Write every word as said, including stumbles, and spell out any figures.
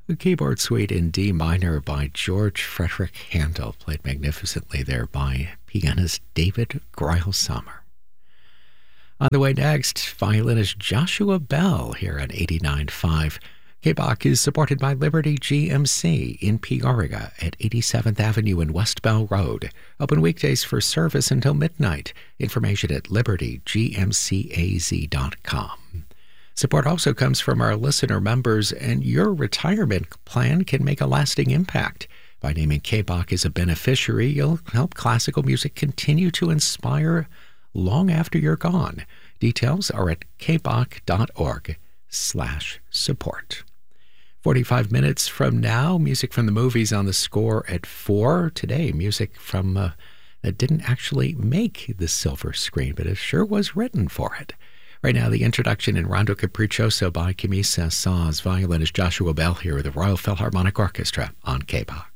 A keyboard suite in D minor by George Frederick Handel, played magnificently there by pianist David Greilsamer. On the way next, violinist Joshua Bell here at eighty-nine point five. K B O C is supported by Liberty G M C in Peoria at eighty-seventh Avenue and West Bell Road. Open weekdays for service until midnight. Information at liberty g m c a z dot com. Support also comes from our listener members, and your retirement plan can make a lasting impact. By naming K B O C as a beneficiary, you'll help classical music continue to inspire long after you're gone. Details are at k b o c dot org slash support. forty-five minutes from now, music from the movies on the score at four. Today, music from uh, that didn't actually make the silver screen, but it sure was written for it. Right now, the introduction in Rondo Capriccioso by Camille Saint-Saëns. Violinist Joshua Bell here with the Royal Philharmonic Orchestra on K B O C.